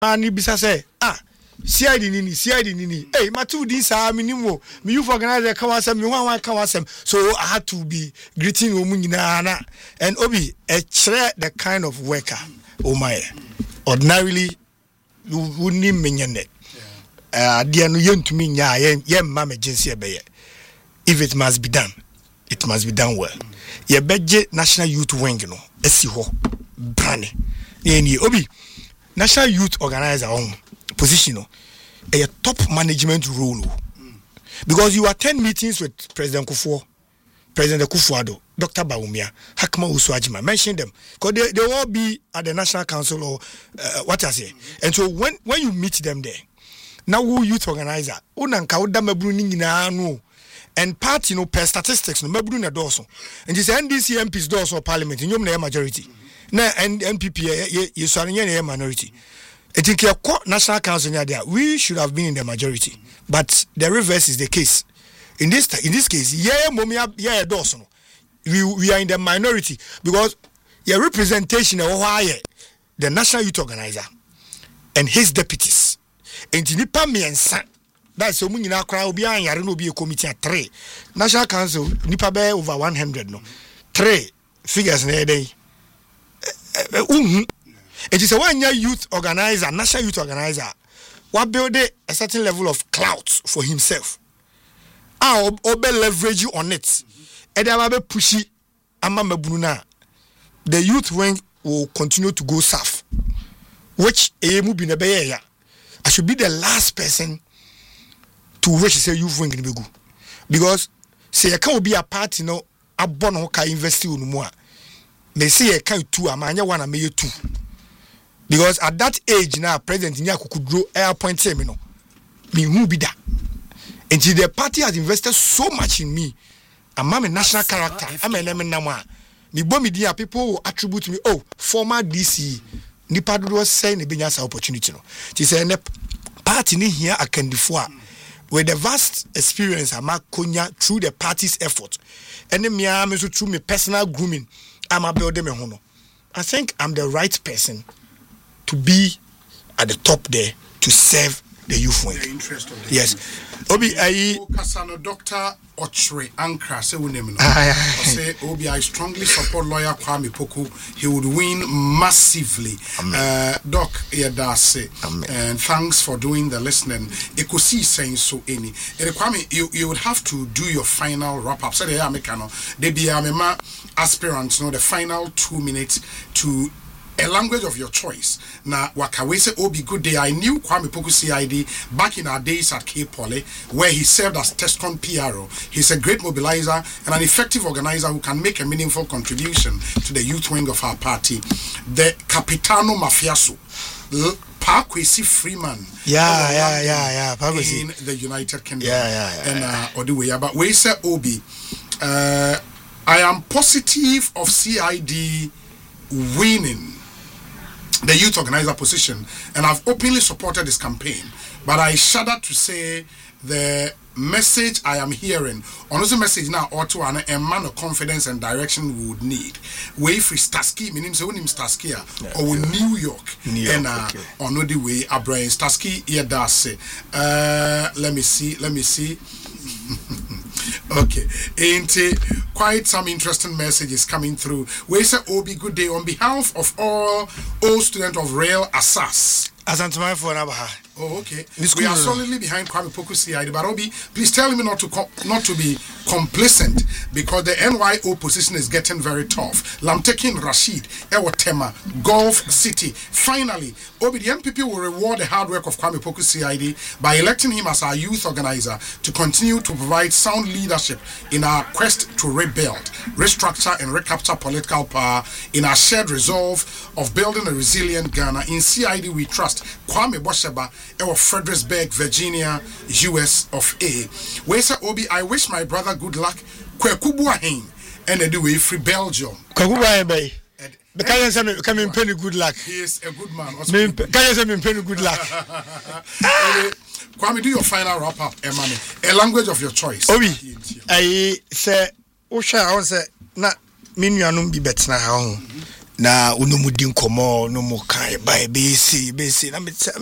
ani bisa say CID nini hey matu di sa minimo me youth organizer ka wasem me wan ka wasem so I had to be greeting omu nyina na and obi the kind of worker my ordinarily you wouldn't menyane dia no yentumi nya ye ma emergency ebeye if it must be done well ye beje national youth wing no esi ho brane ni obi national youth organizer on position a top management role because you attend meetings with President Kufuor, Dr. Bawumia, Hakma Uswajima, mention them because they will all be at the National Council or what I say. And so when you meet them there, now who youth organizer, unanka uda mebruni na no, and party per statistics no mebruni na doso, and this NDC MPs doso parliament, you know majority, na NPP you sorry minority. I think your National Council there, we should have been in the majority, but the reverse is the case. In this case, Dawson, we are in the minority because your representation of the National Youth Organizer and his deputies. And Nipa Miensa, that's so many now crowd behind Yarino be a committee at 3. National Council, Nipa Bear over 100 no. 3 figures in a day. It is a 1 year youth organizer, national youth organizer, what build a certain level of clout for himself. Or be leverage on it. And there will be pushy Amama Bruna. The youth wing will continue to go south. Which Emu Binabeya. I should be the last person to wish say youth wing in Begu. Because say I can't be a party no a bono ka invest in more. May say I can't two, amanya one, I may two. Because at that age now, President Nyaku could grow air point terminal. Me who be that? And the party has invested so much in me. I'm a national character. I'm an eminent. Me bo me dia people will attribute me. Oh, former DC. Nipa do say ne benya sa opportunity no. Ti say ne party ni here akandifo with the vast experience I'm konya through the party's effort. And me am so through me personal grooming. I'm a build me hono. I think I'm the right person to be at the top there to serve the youth wing. The interest of the yes. Obi I Kasano Dr. Ochre Ankra say unemi no. Say Obi I strongly support lawyer Kwame Poku. He would win massively. Doc Yedase. And thanks for doing the listening. Ekosi saying so any. Kwame you would have to do your final wrap up. Say the Americano. They be amema aspirants the final 2 minutes to a language of your choice. Now, Wakawese Obi good day. I knew Kwame Poku CID back in our days at Cape Poly, where he served as Tescon PRO. He's a great mobilizer and an effective organizer who can make a meaningful contribution to the youth wing of our party. The Capitano Mafiaso, Parkwesi Freeman. In the United Kingdom. And Odiwe. But we say Obi, I am positive of CID winning the youth organizer position, and I've openly supported this campaign, but I shudder to say the message I am hearing, honestly message now auto and a man of confidence and direction we would need. Way free Starsky, meaning so name Starsky or New York and on the way a brain Starsky here does say let me see okay, ain't quite some interesting messages coming through. We say Obi good day on behalf of all students of Real Assas. Oh, okay. We are solidly behind Kwame Poku CID, but Obi, please tell me not to be complacent because the NYO position is getting very tough. Lamtekin Rashid, Ewatema, Gulf City. Finally, Obi, the MPP will reward the hard work of Kwame Poku CID by electing him as our youth organizer to continue to provide sound leadership in our quest to rebuild, restructure, and recapture political power in our shared resolve of building a resilient Ghana. In CID, we trust Kwame Bosheba, of Fredericksburg, Virginia, US of A. Where say Obi, I wish my brother good luck. Kwekubuahin and the way free Belgium. Kwekubuahin. The Kenyan say me come in penny good luck. He is a good man. Kenyan say me penny good luck. Kwame, do your final wrap up, Emmanuel. A language of your choice. Obi, I say, Osha, I say, na minuanum bi betna ha ho. na uno mu din komo no mu kan ba be si na me